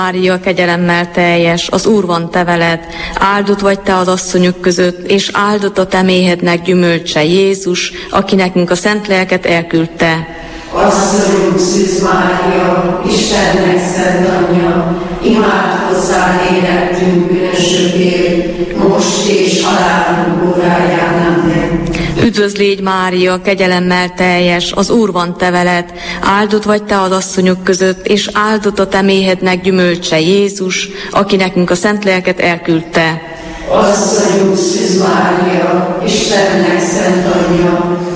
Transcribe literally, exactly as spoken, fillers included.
Mária, kegyelemmel teljes, az Úr van te veled, áldott vagy te az asszonyok között, és áldott a te méhednek gyümölcse, Jézus, aki nekünk a szent lelket elküldte. Asszonyunk Szűz Mária, Istennek szent anyja, imádkozzál életünk bűnösökért, most és halálunk óráján. Amen. Üdvözl légy Mária, kegyelemmel teljes, az Úr van te veled, áldott vagy te az asszonyok között, és áldott a te méhednek gyümölcse, Jézus, aki nekünk a szent lelket elküldte. Asszonyunk Szűz Mária, Istennek szent anyja,